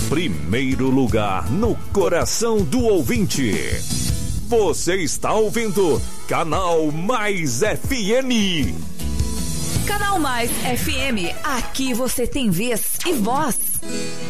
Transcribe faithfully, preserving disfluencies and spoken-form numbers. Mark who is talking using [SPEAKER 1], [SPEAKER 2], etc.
[SPEAKER 1] primeiro lugar no coração do ouvinte. Você está ouvindo Canal Mais F M.
[SPEAKER 2] Canal Mais F M, aqui você tem vez e voz.